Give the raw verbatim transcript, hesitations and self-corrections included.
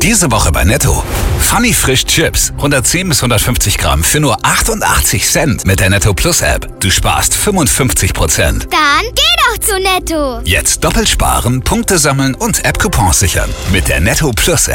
Diese Woche bei Netto. Funny Frisch Chips. hundertzehn bis hundertfünfzig Gramm für nur achtundachtzig Cent mit der Netto Plus App. Du sparst fünfundfünfzig Prozent. Dann geh doch zu Netto. Jetzt doppelt sparen, Punkte sammeln und App-Coupons sichern. Mit der Netto Plus App.